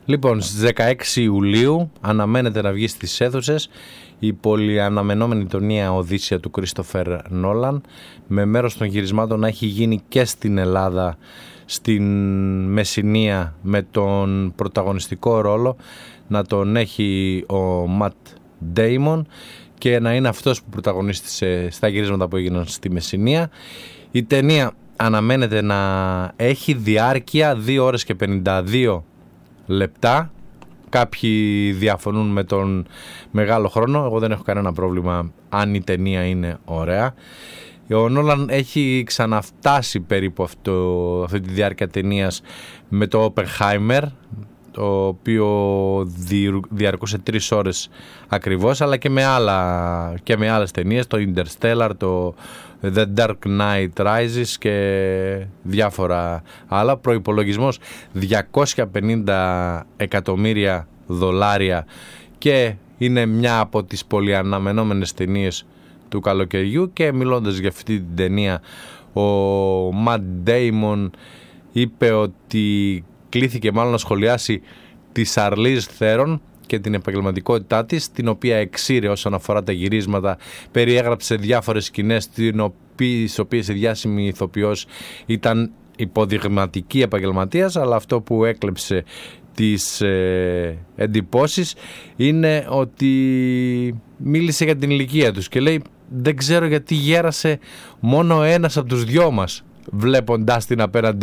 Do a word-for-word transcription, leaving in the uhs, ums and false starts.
Λοιπόν, στις δεκαέξι Ιουλίου αναμένεται να βγει στις αίθουσες η πολυαναμενόμενη ταινία Οδύσσεια του Κρίστοφερ Νόλαν, με μέρος των γυρισμάτων να έχει γίνει και στην Ελλάδα, στην Μεσσηνία, με τον πρωταγωνιστικό ρόλο να τον έχει ο Ματ Ντέιμον και να είναι αυτός που πρωταγωνίστησε στα γυρίσματα που έγιναν στη Μεσσηνία. Η ταινία αναμένεται να έχει διάρκεια δύο ώρες και πενήντα δύο λεπτά. Κάποιοι διαφωνούν με τον μεγάλο χρόνο. Εγώ δεν έχω κανένα πρόβλημα αν η ταινία είναι ωραία. Ο Νόλαν έχει ξαναφτάσει περίπου αυτό, αυτή τη διάρκεια ταινίας με το Oppenheimer, το οποίο διαρκούσε τρεις ώρες ακριβώς, αλλά και με, άλλα, και με άλλες ταινίες, το Interstellar, το The Dark Knight Rises και διάφορα άλλα. Προϋπολογισμός διακόσια πενήντα εκατομμύρια δολάρια και είναι μια από τις πολυαναμενόμενες ταινίες του καλοκαιριού. Και μιλώντας για αυτή την ταινία, ο Matt Damon είπε ότι κλήθηκε μάλλον να σχολιάσει τη Charlize Theron και την επαγγελματικότητά της, την οποία εξήρε όσον αφορά τα γυρίσματα, περιέγραψε διάφορες σκηνές στις οποίες η διάσημη ηθοποιός ήταν υποδειγματική επαγγελματίας, αλλά αυτό που έκλεψε τις ε, εντυπώσεις είναι ότι μίλησε για την ηλικία τους και λέει, δεν ξέρω γιατί γέρασε μόνο ένας από τους δυο μας βλέποντάς την απέναντι